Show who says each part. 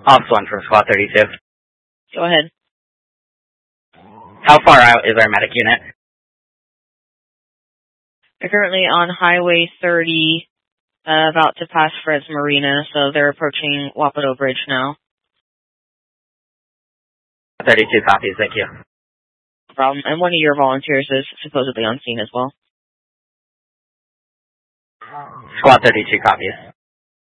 Speaker 1: Ops 1 from Squad 32.
Speaker 2: Go ahead.
Speaker 1: How far out is our medic unit?
Speaker 2: They're currently on Highway 30, about to pass Fred's Marina, so they're approaching Wapato Bridge now.
Speaker 1: 32 copies, thank you.
Speaker 2: No problem. And one of your volunteers is supposedly on scene as well.
Speaker 1: Squad 32 copies.